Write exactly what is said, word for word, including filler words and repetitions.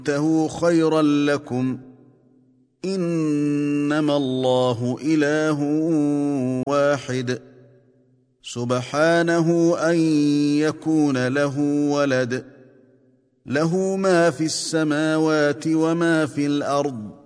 تنتهوا خيرا لكم إنما الله إله واحد سبحانه أن يكون له ولد له ما في السماوات وما في الأرض